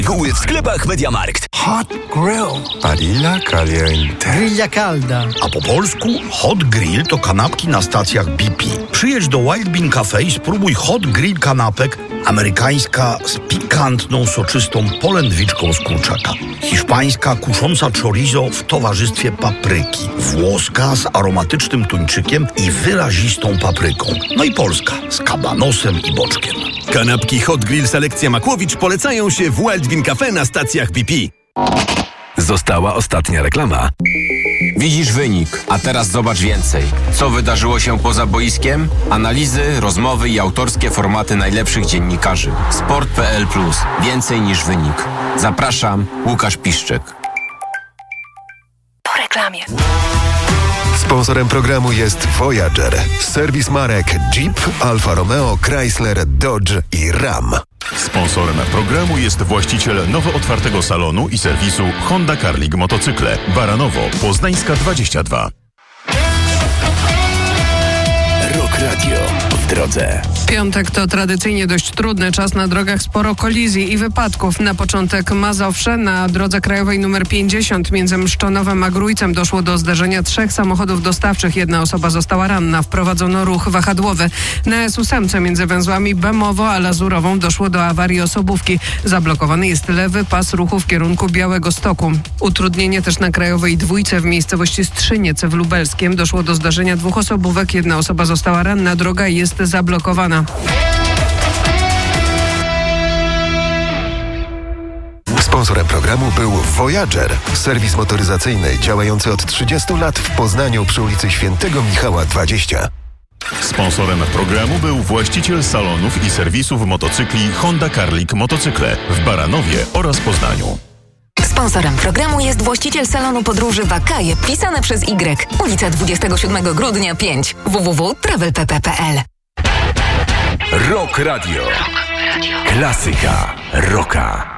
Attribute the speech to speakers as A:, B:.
A: W sklepach MediaMarkt.
B: Hot grill.
C: Barilla caliente.
B: Grilla calda.
D: A po polsku hot grill to kanapki na stacjach BP. Przyjedź do Wild Bean Cafe i spróbuj hot grill kanapek, amerykańska z pikantną, soczystą polędwiczką z kurczaka, hiszpańska kusząca chorizo w towarzystwie papryki, włoska z aromatycznym tuńczykiem i wyrazistą papryką, no i polska z kabanosem i boczkiem.
A: Kanapki Hot Grill Selekcja Makłowicz polecają się w Wild Bean Cafe na stacjach BP. Została ostatnia reklama.
E: Widzisz wynik, a teraz zobacz więcej. Co wydarzyło się poza boiskiem? Analizy, rozmowy i autorskie formaty najlepszych dziennikarzy. Sport.pl+. Więcej niż wynik. Zapraszam, Łukasz Piszczek.
F: Po reklamie.
C: Sponsorem programu jest Voyager. Serwis marek Jeep, Alfa Romeo, Chrysler, Dodge i Ram.
G: Sponsorem programu jest właściciel nowo otwartego salonu i serwisu Honda Carling Motocykle. Baranowo, Poznańska 22.
A: Rock Radio w drodze.
H: Piątek to tradycyjnie dość trudny czas na drogach, sporo kolizji i wypadków. Na początek Mazowsze. Na drodze krajowej nr 50 między Mszczonowem a Grójcem doszło do zderzenia 3 samochodów dostawczych. Jedna osoba została ranna. Wprowadzono ruch wahadłowy. Na S8 między węzłami Bemowo a Lazurową doszło do awarii osobówki. Zablokowany jest lewy pas ruchu w kierunku Białegostoku. Utrudnienie też na krajowej 2 w miejscowości Strzyniec w Lubelskiem. Doszło do zdarzenia 2 osobówek. Jedna osoba została ranna. Droga jest zablokowana.
C: Sponsorem programu był Voyager. Serwis motoryzacyjny działający od 30 lat w Poznaniu przy ulicy Świętego Michała 20.
G: Sponsorem programu był właściciel salonów i serwisów motocykli Honda Carling Motocykle w Baranowie oraz Poznaniu.
F: Sponsorem programu jest właściciel salonu podróży Wakaje, pisane przez Y. Ulica 27 grudnia 5. www.travelpp.pl.
A: Rock Radio. Klasyka rocka.